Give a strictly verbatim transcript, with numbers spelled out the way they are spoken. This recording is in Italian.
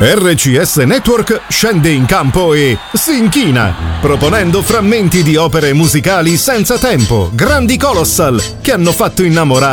R C S Network scende in campo e si inchina, proponendo frammenti di opere musicali senza tempo, grandi colossal, che hanno fatto innamorare